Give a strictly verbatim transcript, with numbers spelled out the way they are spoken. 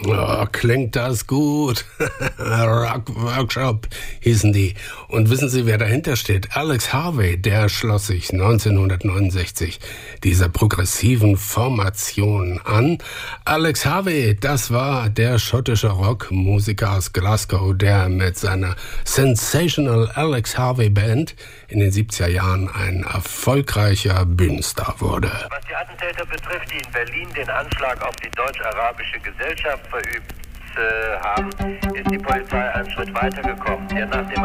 Oh, klingt das gut. Rock Workshop hießen die. Und wissen Sie, wer dahinter steht? Alex Harvey, der schloss sich neunzehnhundertneunundsechzig dieser progressiven Formation an. Alex Harvey, das war der schottische Rockmusiker aus Glasgow, der mit seiner Sensational Alex Harvey Band in den siebziger Jahren ein erfolgreicher Bühnenstar wurde. Was die Attentäter betrifft, die in Berlin den Anschlag auf die deutsch-arabische Gesellschaft verübt äh, haben, ist die Polizei einen Schritt weitergekommen, der nach dem